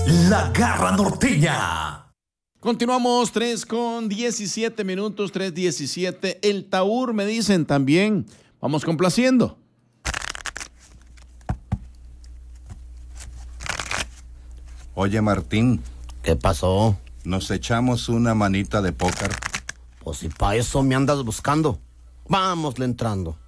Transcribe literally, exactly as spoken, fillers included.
La Garra Norteña. Continuamos, tres con diecisiete minutos, tres diecisiete. El Taur, me dicen también. Vamos complaciendo. Oye, Martín. ¿Qué pasó? ¿Nos echamos una manita de póker? Pues si pa' eso me andas buscando. Vámosle entrando.